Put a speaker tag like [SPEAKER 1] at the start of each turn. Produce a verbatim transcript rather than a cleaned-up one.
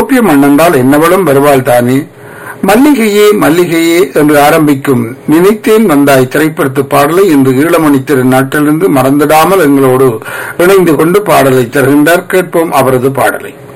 [SPEAKER 1] ஐரோப்பிய மண்ணென்றால் என்னவளும் வருவாள் தானே. மல்லிகையே மல்லிகையே என்று ஆரம்பிக்கும் நினைத்தேன் வந்தாய் திரைப்படத்து பாடலை இன்று ஈழமணி திரு நாட்டிலிருந்து மறந்துடாமல் எங்களோடு இணைந்து கொண்டு பாடலை தருகின்றார். கேட்போம் அவரது பாடலை.